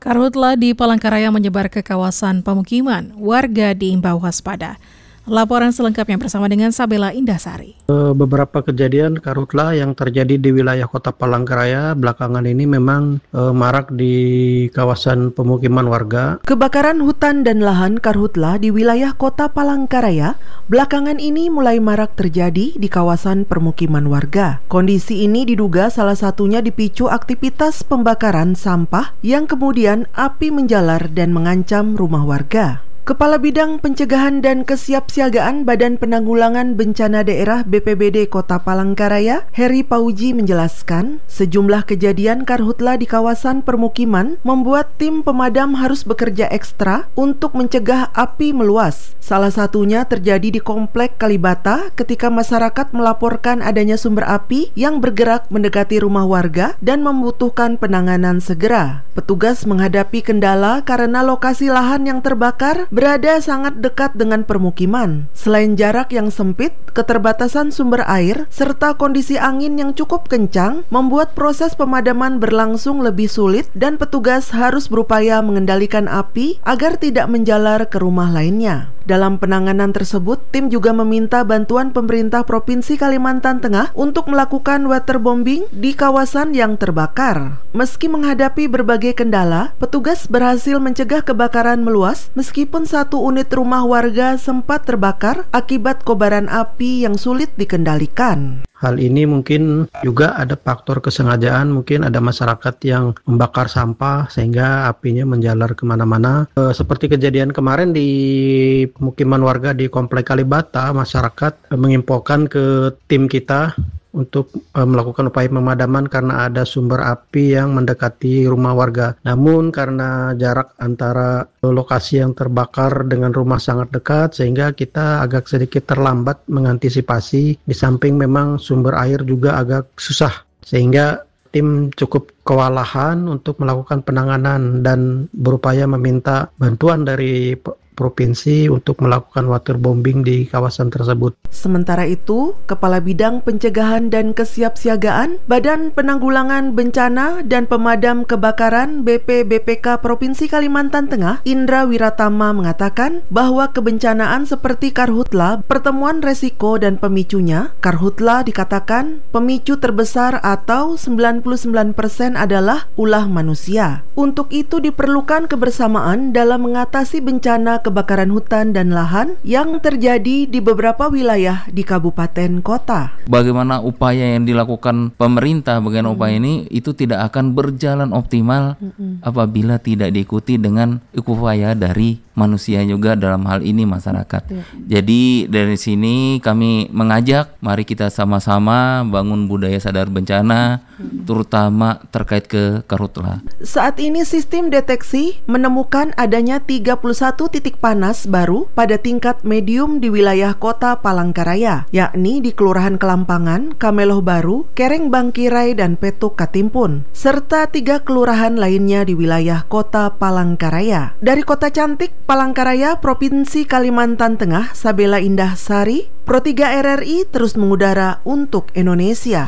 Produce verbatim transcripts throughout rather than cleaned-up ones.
Karhutla di Palangkaraya menyebar ke kawasan pemukiman. Warga diimbau waspada. Laporan selengkapnya bersama dengan Sabela Indasari. Beberapa kejadian karhutla yang terjadi di wilayah Kota Palangkaraya belakangan ini memang e, marak di kawasan pemukiman warga. Kebakaran hutan dan lahan karhutla di wilayah Kota Palangkaraya belakangan ini mulai marak terjadi di kawasan permukiman warga. Kondisi ini diduga salah satunya dipicu aktivitas pembakaran sampah yang kemudian api menjalar dan mengancam rumah warga. Kepala Bidang Pencegahan dan Kesiapsiagaan Badan Penanggulangan Bencana Daerah B P B D Kota Palangkaraya, Heri Pauji menjelaskan, sejumlah kejadian karhutla di kawasan permukiman membuat tim pemadam harus bekerja ekstra untuk mencegah api meluas. Salah satunya terjadi di Komplek Kalibata ketika masyarakat melaporkan adanya sumber api yang bergerak mendekati rumah warga dan membutuhkan penanganan segera. Petugas menghadapi kendala karena lokasi lahan yang terbakar berada sangat dekat dengan permukiman. Selain jarak yang sempit, keterbatasan sumber air, serta kondisi angin yang cukup kencang membuat proses pemadaman berlangsung lebih sulit dan petugas harus berupaya mengendalikan api agar tidak menjalar ke rumah lainnya. Dalam penanganan tersebut, tim juga meminta bantuan pemerintah Provinsi Kalimantan Tengah untuk melakukan waterbombing di kawasan yang terbakar. Meski menghadapi berbagai kendala, petugas berhasil mencegah kebakaran meluas meskipun satu unit rumah warga sempat terbakar akibat kobaran api yang sulit dikendalikan. Hal ini mungkin juga ada faktor kesengajaan, mungkin ada masyarakat yang membakar sampah sehingga apinya menjalar kemana-mana. E, seperti kejadian kemarin di pemukiman warga di Komplek Kalibata, masyarakat e, menginfokan ke tim kita untuk uh, melakukan upaya pemadaman karena ada sumber api yang mendekati rumah warga. Namun karena jarak antara lokasi yang terbakar dengan rumah sangat dekat sehingga kita agak sedikit terlambat mengantisipasi. Di samping memang sumber air juga agak susah sehingga tim cukup kewalahan untuk melakukan penanganan dan berupaya meminta bantuan dari provinsi untuk melakukan waterbombing di kawasan tersebut. Sementara itu, Kepala Bidang Pencegahan dan Kesiapsiagaan Badan Penanggulangan Bencana dan Pemadam Kebakaran B P B P K Provinsi Kalimantan Tengah, Indra Wiratama mengatakan bahwa kebencanaan seperti karhutla, pertemuan resiko dan pemicunya, karhutla dikatakan pemicu terbesar atau sembilan puluh sembilan persen adalah ulah manusia. Untuk itu diperlukan kebersamaan dalam mengatasi bencana kebakaran hutan dan lahan yang terjadi di beberapa wilayah di kabupaten kota. Bagaimana upaya yang dilakukan pemerintah bagian hmm. upaya ini itu tidak akan berjalan optimal hmm. apabila tidak diikuti dengan upaya dari manusia juga dalam hal ini masyarakat. Hmm. Jadi dari sini kami mengajak mari kita sama-sama bangun budaya sadar bencana hmm. terutama terkait ke karhutla. Saat ini sistem deteksi menemukan adanya tiga puluh satu titik panas baru pada tingkat medium di wilayah Kota Palangkaraya, yakni di Kelurahan Kelampangan, Kameloh Baru, Kereng Bangkirai, dan Petuk Katimpun, serta tiga kelurahan lainnya di wilayah Kota Palangkaraya. Dari Kota Cantik, Palangkaraya, Provinsi Kalimantan Tengah, Sabela Indasari, Pro tiga R R I terus mengudara untuk Indonesia.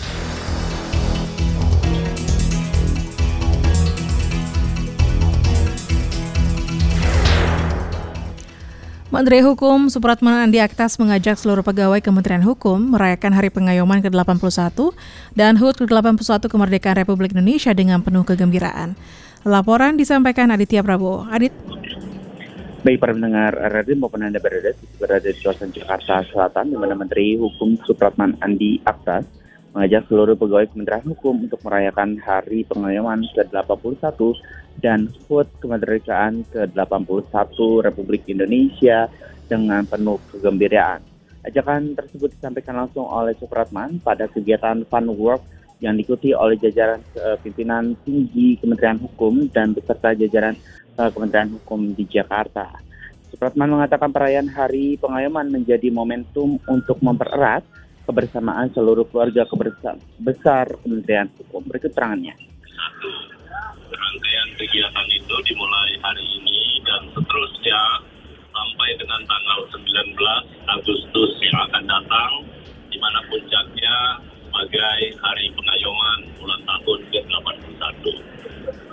Menteri Hukum Supratman Andi Aktas mengajak seluruh pegawai Kementerian Hukum merayakan Hari Pengayoman ke delapan puluh satu dan H U T ke delapan puluh satu kemerdekaan Republik Indonesia dengan penuh kegembiraan. Laporan disampaikan Aditya Prabowo. Adit. Baik para pendengar R R I maupun Anda berada, berada di kawasan Jakarta Selatan, di mana Menteri Hukum Supratman Andi Aktas mengajak seluruh pegawai Kementerian Hukum untuk merayakan Hari Pengayoman ke delapan puluh satu dan H U T kemerdekaan ke delapan puluh satu Republik Indonesia dengan penuh kegembiraan. Ajakan tersebut disampaikan langsung oleh Supratman pada kegiatan Fun Work yang diikuti oleh jajaran uh, pimpinan tinggi Kementerian Hukum dan beserta jajaran uh, Kementerian Hukum di Jakarta. Supratman mengatakan perayaan Hari Pengayoman menjadi momentum untuk mempererat kebersamaan seluruh keluarga kebersa- besar Kementerian Hukum. Berikut terangannya. Satu, rangkaian kegiatan itu dimulai hari ini dan seterusnya sampai dengan tanggal sembilan belas Agustus yang akan datang, di mana puncaknya sebagai Hari Pengayoman bulan tahun ke delapan puluh satu. Ini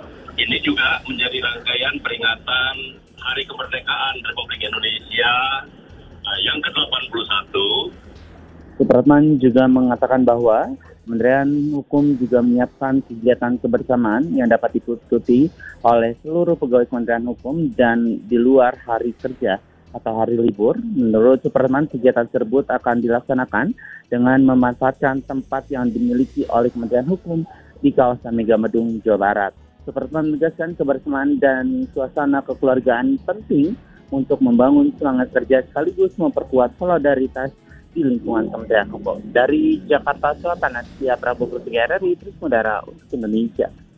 Ini juga menjadi rangkaian peringatan Hari Kemerdekaan Republik Indonesia uh, yang ke delapan puluh satu. Supratman juga mengatakan bahwa Kementerian Hukum juga menyiapkan kegiatan kebersamaan yang dapat diikuti oleh seluruh pegawai Kementerian Hukum dan di luar hari kerja atau hari libur. Menurut Supratman, kegiatan tersebut akan dilaksanakan dengan memanfaatkan tempat yang dimiliki oleh Kementerian Hukum di kawasan Megamendung, Jawa Barat. Supratman menegaskan kebersamaan dan suasana kekeluargaan penting untuk membangun semangat kerja sekaligus memperkuat solidaritas di lingkungan Kementerian Hukum. Dari Jakarta Selatan, Asia Prabowo, R R I, Terus Mudara untuk Indonesia.